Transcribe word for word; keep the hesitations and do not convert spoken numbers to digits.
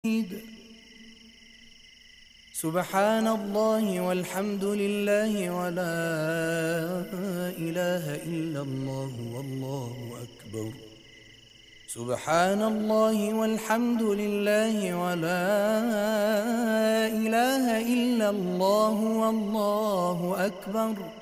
سبحان الله والحمد لله ولا إله إلا الله والله أكبر. سبحان الله والحمد لله ولا إله إلا الله والله أكبر.